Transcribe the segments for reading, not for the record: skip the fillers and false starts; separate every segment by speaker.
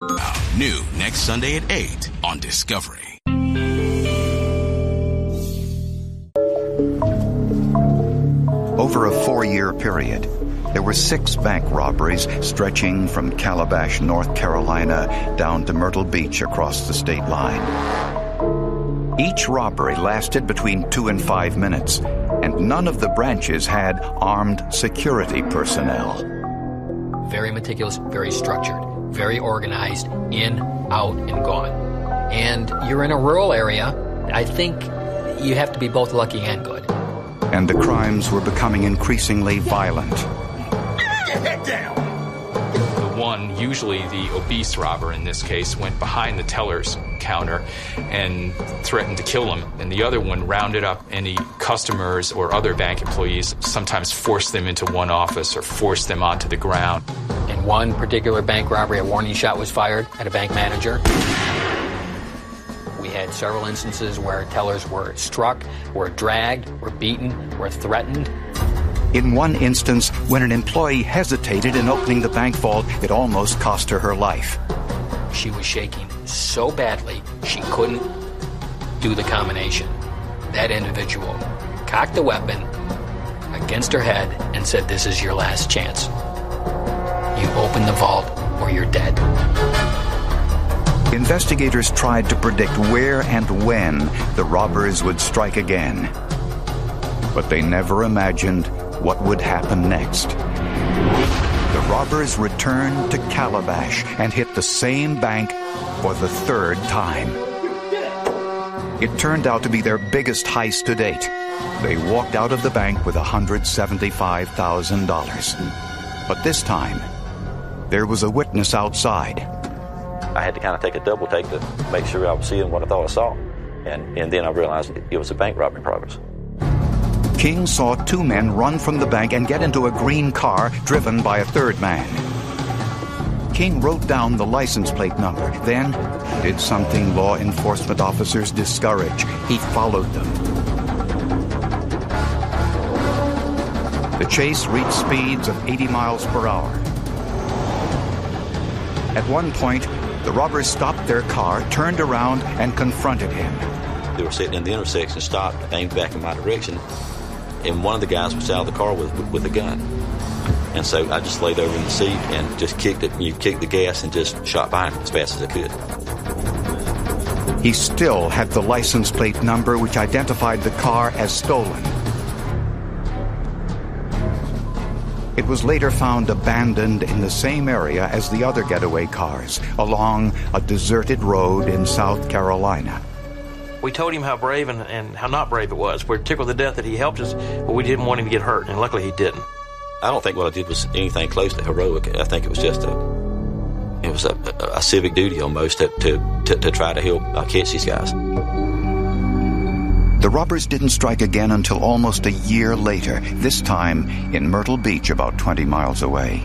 Speaker 1: New next Sunday at 8 on Discovery.
Speaker 2: Over a 4-year period, there were 6 bank robberies stretching from Calabash, North Carolina, down to Myrtle Beach across the state line. Each robbery lasted between 2 and 5 minutes, and none of the branches had armed security personnel.
Speaker 3: Very meticulous, very structured, very organized, in, out, and gone. And you're in a rural area. I think you have to be both lucky and good.
Speaker 2: And the crimes were becoming increasingly violent.
Speaker 4: Get that down!
Speaker 5: The one, usually the obese robber in this case, went behind the teller's counter and threatened to kill him. And the other one rounded up any customers or other bank employees, sometimes forced them into one office or forced them onto the ground.
Speaker 3: In one particular bank robbery, a warning shot was fired at a bank manager. We had several instances where tellers were struck, were dragged, were beaten, were threatened.
Speaker 2: In one instance, when an employee hesitated in opening the bank vault, it almost cost her her life.
Speaker 3: She was shaking so badly, she couldn't do the combination. That individual cocked the weapon against her head and said, "This is your last chance. You open the vault or you're dead."
Speaker 2: Investigators tried to predict where and when the robbers would strike again. But they never imagined what would happen next. The robbers returned to Calabash and hit the same bank for the 3rd time. It turned out to be their biggest heist to date. They walked out of the bank with $175,000. But this time, there was a witness outside.
Speaker 6: I had to kind of take a double take to make sure I was seeing what I thought I saw. And then I realized it was a bank robbery in progress.
Speaker 2: King saw 2 men run from the bank and get into a green car driven by a 3rd man. King wrote down the license plate number, then did something law enforcement officers discourage. He followed them. The chase reached speeds of 80 miles per hour. At one point, the robbers stopped their car, turned around, and confronted him.
Speaker 6: They were sitting in the intersection, stopped, aimed back in my direction, and one of the guys was out of the car with a gun. And so I just laid over in the seat and just kicked it. You kicked the gas and just shot by him as fast as I could.
Speaker 2: He still had the license plate number, which identified the car as stolen. It was later found abandoned in the same area as the other getaway cars, along a deserted road in South Carolina.
Speaker 7: We told him how brave and how not brave it was. We're tickled to death that he helped us, but we didn't want him to get hurt, and luckily he didn't.
Speaker 6: I don't think what I did was anything close to heroic. I think it was just a civic duty almost to try to help catch these guys.
Speaker 2: The robbers didn't strike again until almost a year later, this time in Myrtle Beach, about 20 miles away.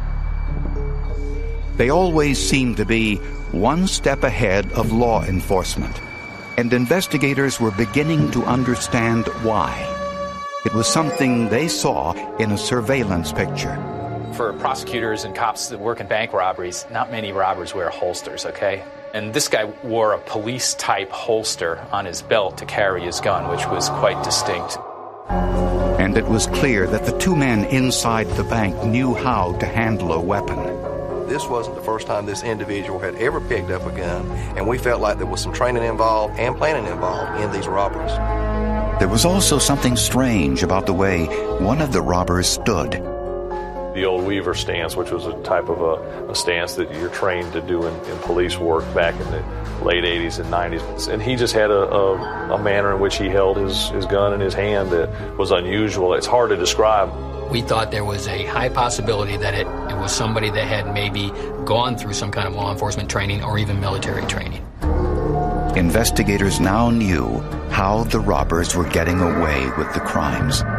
Speaker 2: They always seemed to be one step ahead of law enforcement, and investigators were beginning to understand why. It was something they saw in a surveillance picture.
Speaker 8: For prosecutors and cops that work in bank robberies, not many robbers wear holsters, okay? And this guy wore a police-type holster on his belt to carry his gun, which was quite distinct.
Speaker 2: And it was clear that the 2 men inside the bank knew how to handle a weapon.
Speaker 9: This wasn't the first time this individual had ever picked up a gun, and we felt like there was some training involved and planning involved in these robberies.
Speaker 2: There was also something strange about the way one of the robbers stood.
Speaker 10: The old Weaver stance, which was a type of a stance that you're trained to do in police work back in the late 80s and 90s. And he just had a manner in which he held his gun in his hand that was unusual. It's hard to describe.
Speaker 3: We thought there was a high possibility that it was somebody that had maybe gone through some kind of law enforcement training or even military training.
Speaker 2: Investigators now knew how the robbers were getting away with the crimes.